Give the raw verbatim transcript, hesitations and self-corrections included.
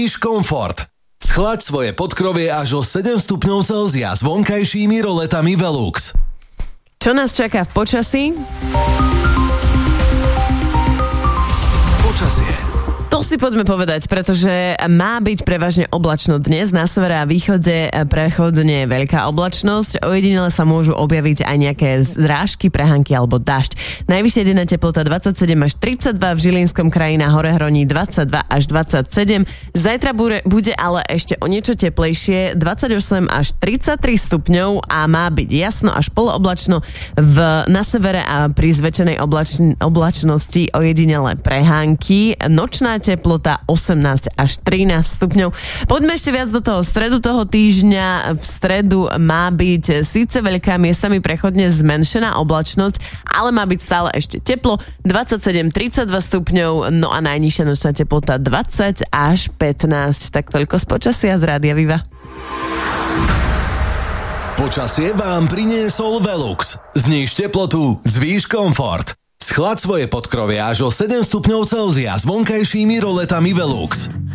Zvýš komfort. Schlaď svoje podkrovie až o sedem stupňov Celzia s vonkajšími roletami Velux. Čo nás čaká v počasí? Počasie. To si poďme povedať, pretože má byť prevažne oblačno dnes. Na severe a východe prechodne veľká oblačnosť. Ojedinele sa môžu objaviť aj nejaké zrážky, prehánky alebo dažď. Najvyššia denná teplota dvadsaťsedem až tridsaťdva, v Žilinskom kraji na Horehroní dvadsaťdva až dvadsaťsedem. Zajtra bude ale ešte o niečo teplejšie, dvadsaťosem až tridsaťtri stupňov a má byť jasno až polooblačno v, na severe a pri zväčšenej oblač, oblačnosti ojedinele prehánky. Nočná teplota osemnásť až trinásť stupňov. Poďme ešte viac do toho stredu toho týždňa. V stredu má byť síce veľká, miestami prechodne zmenšená oblačnosť, ale má byť stále ešte teplo. dvadsaťsedem tridsaťdva stupňov, no a najnižšia nočná teplota dvadsať až pätnásť. Tak toľko z počasia z Rádia Viva. Počasie vám priniesol Velux. Zníž teplotu, zvýš komfort. Schlaď svoje podkrovie až o sedem stupňov Celzia s vonkajšími roletami Velux.